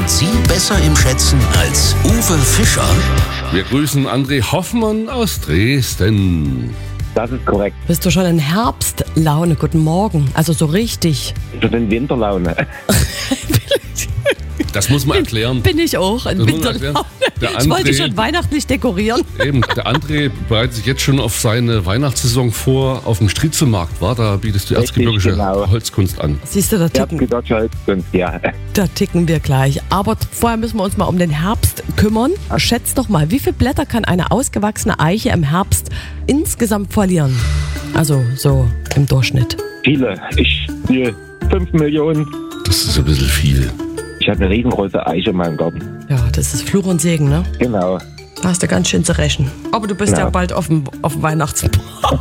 Sind Sie besser im Schätzen als Uwe Fischer? Wir grüßen André Hoffmann aus Dresden. Das ist korrekt. Bist du schon in Herbstlaune? Guten Morgen. Also so richtig. Ich bin in Winterlaune. Das muss man erklären. Bin ich auch in Das muss man Winterlaune. Der Ich wollte André- schon weihnachtlich dekorieren. Eben, der André bereitet sich jetzt schon auf seine Weihnachtssaison vor. Auf dem Striezelmarkt war, da bietest du Richtig, erzgebirgische genau. Holzkunst an. Siehst du, Erzgebirgische Holzkunst, ja. da ticken wir gleich. Aber vorher müssen wir uns mal um den Herbst kümmern. Schätz doch mal, wie viele Blätter kann eine ausgewachsene Eiche im Herbst insgesamt verlieren? Also so im Durchschnitt. Viele. Ich spiele 5 Millionen. Das ist ein bisschen viel. Ich habe eine riesengroße Eiche in meinem Garten. Ja, das ist Fluch und Segen, ne? Genau. Da hast du ganz schön zu rächen. Aber du bist ja, Ja. bald auf dem Weihnachtsmarkt.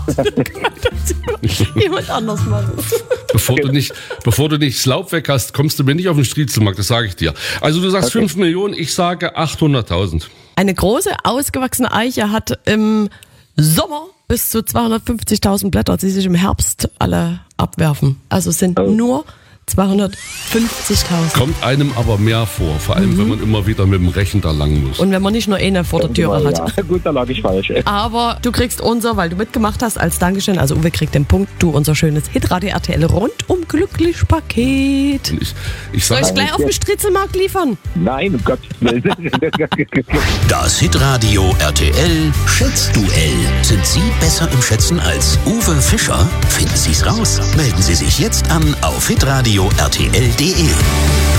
Jemand anders machen. Bevor du nicht das Laub weg hast, kommst du mir nicht auf den Striezelmarkt, das sage ich dir. Also du sagst 5 Millionen, ich sage 800.000. Eine große, ausgewachsene Eiche hat im Sommer bis zu 250.000 Blätter, die sich im Herbst alle abwerfen. Also es sind nur 250.000. Kommt einem aber mehr vor, vor allem wenn man immer wieder mit dem Rechen da lang muss. Und wenn man nicht nur eine vor der Türe hat. Ja. Gut, da lag ich falsch. Aber du kriegst unser, weil du mitgemacht hast, als Dankeschön. Also Uwe kriegt den Punkt, du unser schönes Hitradio RTL rundum glücklich Paket. Und ich Soll sage, ich gleich auf den Striezelmarkt liefern? Nein, um Gottes Willen. Das Hitradio RTL Schätzduell. Sind Sie besser im Schätzen als Uwe Fischer? Finden Sie's raus. Melden Sie sich jetzt an auf hitradio RTL.de.